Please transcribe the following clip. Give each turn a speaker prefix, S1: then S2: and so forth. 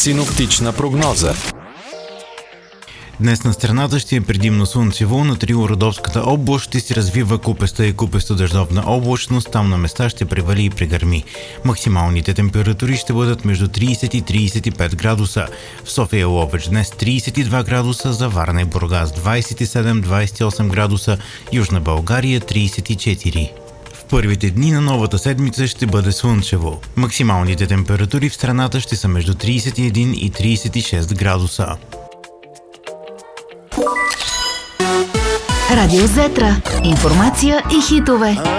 S1: Синоптична прогноза.
S2: Днес на страната ще е предимно слънчево, на Трило-Родопската област ще се развива купеста и купесто-дъждовна облачност, там на места ще превали и прегърми. Максималните температури ще бъдат между 30 и 35 градуса. В София и Ловеч днес 32 градуса, за Варна и Бургас 27-28 градуса, Южна България 34. В първите дни на новата седмица ще бъде слънчево. Максималните температури в страната ще са между 31 и 36 градуса.
S3: Радио Зетра. Информация и хитове.